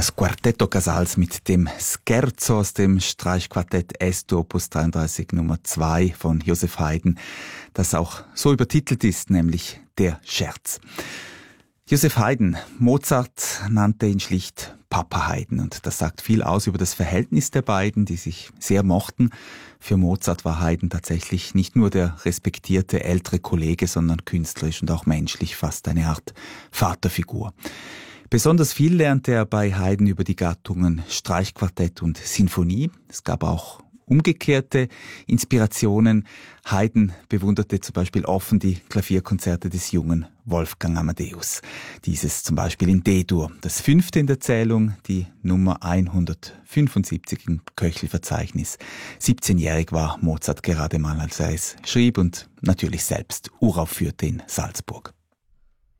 Das Quartetto Casals mit dem Scherzo aus dem Streichquartett S-Dur Opus 33 Nummer 2 von Joseph Haydn, das auch so übertitelt ist, nämlich Der Scherz. Joseph Haydn, Mozart nannte ihn schlicht Papa Haydn, und das sagt viel aus über das Verhältnis der beiden, die sich sehr mochten. Für Mozart war Haydn tatsächlich nicht nur der respektierte ältere Kollege, sondern künstlerisch und auch menschlich fast eine Art Vaterfigur. Besonders viel lernte er bei Haydn über die Gattungen Streichquartett und Sinfonie. Es gab auch umgekehrte Inspirationen. Haydn bewunderte zum Beispiel offen die Klavierkonzerte des jungen Wolfgang Amadeus. Dieses zum Beispiel in D-Dur, das 5. in der Zählung, die Nummer 175 im Köchelverzeichnis. 17-jährig war Mozart gerade mal, als er es schrieb und natürlich selbst uraufführte in Salzburg.